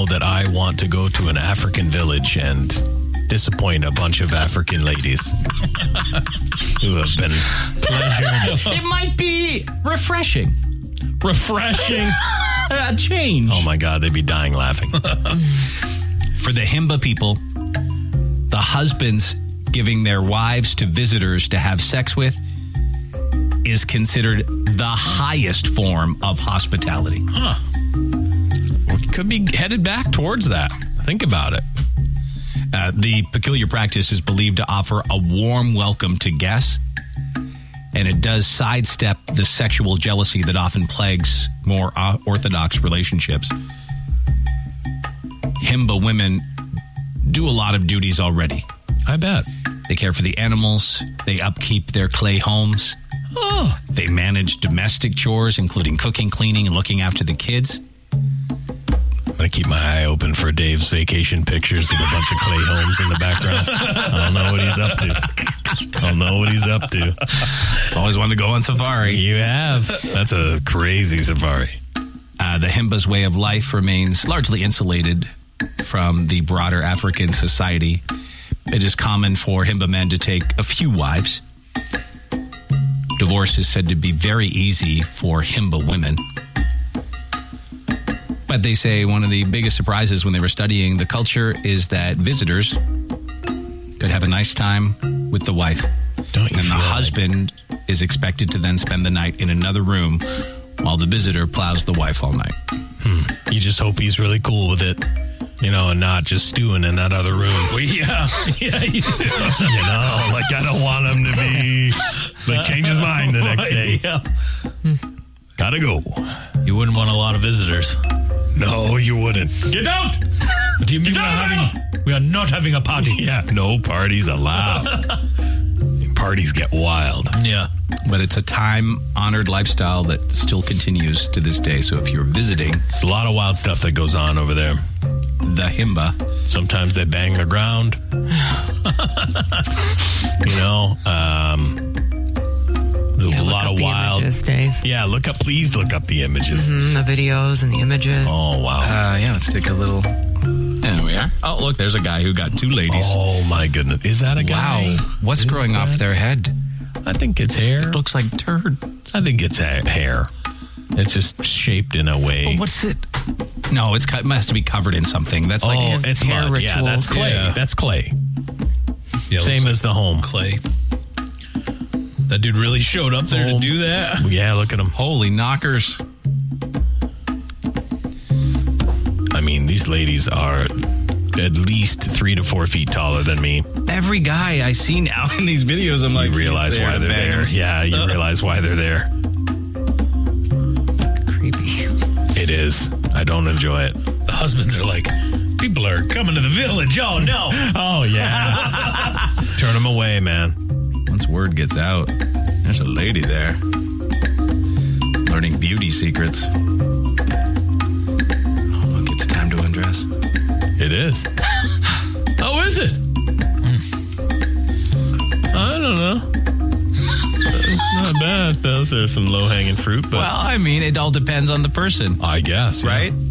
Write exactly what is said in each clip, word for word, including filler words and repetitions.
that I want to go to an African village and disappoint a bunch of African ladies who have been pleasured. It might be refreshing. Refreshing. A change. Oh my God, they'd be dying laughing. For the Himba people, the husbands giving their wives to visitors to have sex with is considered the highest form of hospitality. Huh. We could be headed back towards that. Think about it. Uh, the peculiar practice is believed to offer a warm welcome to guests, and it does sidestep the sexual jealousy that often plagues more uh, orthodox relationships. Himba women do a lot of duties already. I bet. They care for the animals. They upkeep their clay homes. Oh. They manage domestic chores, including cooking, cleaning, and looking after the kids. I'm going to keep my eye open for Dave's vacation pictures with a bunch of clay homes in the background. I don't know what he's up to. I don't know what he's up to. Always wanted to go on safari. You have. That's a crazy safari. Uh, the Himba's way of life remains largely insulated from the broader African society. It is common for Himba men to take a few wives. Divorce is said to be very easy for Himba women. But they say one of the biggest surprises when they were studying the culture is that visitors could have a nice time with the wife. Don't you and the feel husband like... is expected to then spend the night in another room while the visitor plows the wife all night. Hmm. You just hope he's really cool with it, you know, and not just stewing in that other room. Well, yeah. yeah. You know, like I don't want him to be, like, change his mind the next day. Yeah. Gotta go. You wouldn't want a lot of visitors. No, you wouldn't. Get out! What do you mean we're having, we are not having a party? Yeah, no parties allowed. Parties get wild. Yeah. But it's a time-honored lifestyle that still continues to this day. So if you're visiting... A lot of wild stuff that goes on over there. The Himba. Sometimes they bang the ground. You know, um... Yeah, a lot of the wild images, Dave. Yeah, look up. Please look up the images. Mm-hmm, the videos and the images. Oh wow! Uh, yeah, let's take a little. There we are. Oh, look, there's a guy who got two ladies. Oh my goodness, is that a guy? Wow, what's is growing that? off their head? I think it's hair. It looks like turd. I think it's ha- hair. It's just shaped in a way. Well, what's it? No, it's it has to be covered in something. That's like oh, it's hair mud. rituals. Yeah, that's clay. Yeah. That's clay. Yeah, Same as the home. Clay. That dude really showed up there Home. to do that? Yeah, look at him. Holy knockers. I mean, these ladies are at least three to four feet taller than me. Every guy I see now in these videos, I'm like, You realize he's there why to they're bang there. him. Yeah, you realize why they're there. Creepy. It is. I don't enjoy it. The husbands are like, people are coming to the village. Oh, no. Oh, yeah. Turn them away, man. Once word gets out, there's a lady there learning beauty secrets. Oh, look, it's time to undress. It is. Oh, is it? I don't know. It's not bad. Those are some low-hanging fruit, but Well, I mean, it all depends on the person, I guess, yeah. right?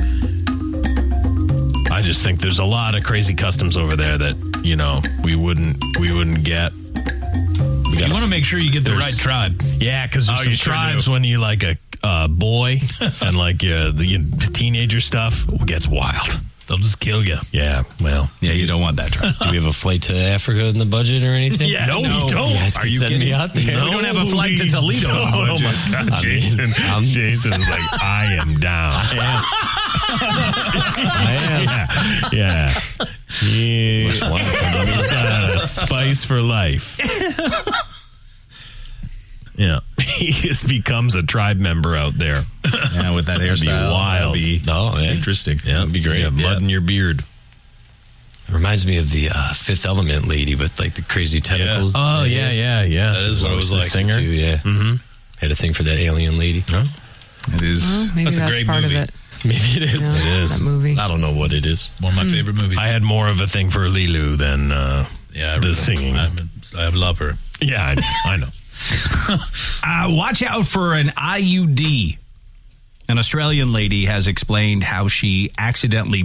I just think there's a lot of crazy customs over there that, you know, we wouldn't we wouldn't get. We You want to make sure you get the There's- right tribe. Yeah, because there's Oh, some you sure tribes do. when you like a uh, boy and like uh, the you know, teenager stuff gets wild. They'll just kill you. Yeah, well, Yeah, you don't want that tribe. Do we have a flight to Africa in the budget or anything? Yeah, no, no. we don't. You guys Are could you send kidding me out there. No, We don't have a flight to we Toledo. don't. Oh my God, I mean, Jason! I'm- Jason's like, I am down. I am. Yeah, yeah. Yeah. He's got a spice for life. Yeah, he just becomes a tribe member out there. Yeah, with that That'd be hairstyle. wild. That'd be No, yeah. interesting. Yeah, That'd be great. You have mud Yeah. in your beard. It reminds me of the uh, Fifth Element lady with like the crazy tentacles. Oh yeah, yeah, yeah. That is what it was like. Singer too. Yeah, mm-hmm. Had a thing for that alien lady. Huh? It is. Well, maybe That's that's, a great part movie. of it. Maybe it is. Yeah, It is. that movie. I don't know what it is. One of my favorite movies. I had more of a thing for Lilu than uh, yeah, I the really- singing. I'm a, I love her. Yeah, I know. I know. Uh, watch out for an I U D. An Australian lady has explained how she accidentally